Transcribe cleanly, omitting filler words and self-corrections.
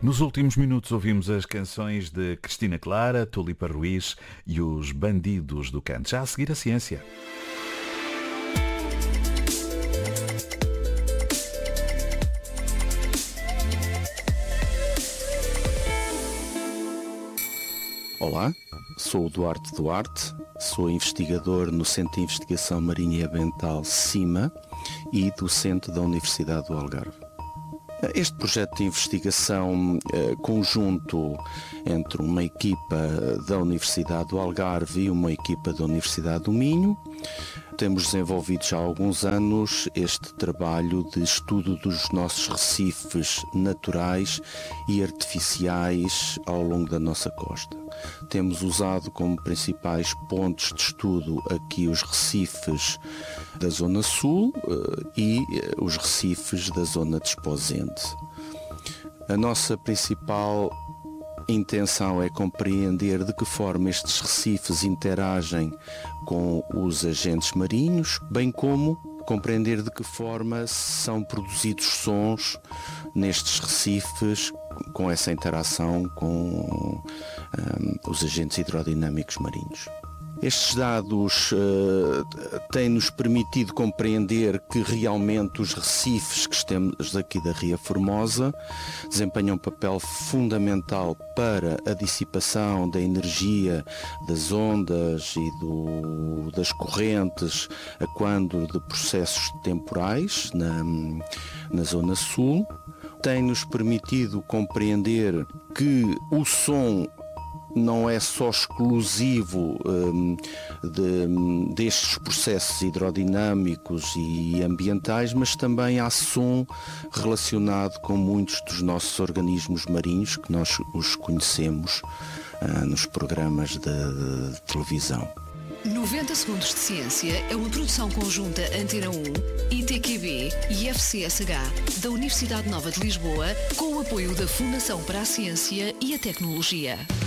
Nos últimos minutos ouvimos as canções de Cristina Clara, Tulipa Ruiz e os Bandidos do Canto. Já a seguir a ciência. Olá, sou o Duarte, sou investigador no Centro de Investigação Marinha e Ambiental CIMA e docente da Universidade do Algarve. Este projeto de investigação conjunto entre uma equipa da Universidade do Algarve e uma equipa da Universidade do Minho, temos desenvolvido já há alguns anos este trabalho de estudo dos nossos recifes naturais e artificiais ao longo da nossa costa. Temos usado como principais pontos de estudo aqui os recifes da Zona Sul e os recifes da Zona de Esposende. A nossa principal intenção é compreender de que forma estes recifes interagem com os agentes marinhos, bem como compreender de que forma são produzidos sons nestes recifes com essa interação com os agentes hidrodinâmicos marinhos. Estes dados têm-nos permitido compreender que realmente os recifes que temos aqui da Ria Formosa desempenham um papel fundamental para a dissipação da energia das ondas e das correntes a quando de processos temporais na Zona Sul. Tem-nos permitido compreender que o som não é só exclusivo destes processos hidrodinâmicos e ambientais, mas também há som relacionado com muitos dos nossos organismos marinhos, que nós os conhecemos nos programas de televisão. 90 Segundos de Ciência é uma produção conjunta Antena 1, ITQB e FCSH da Universidade Nova de Lisboa, com o apoio da Fundação para a Ciência e a Tecnologia.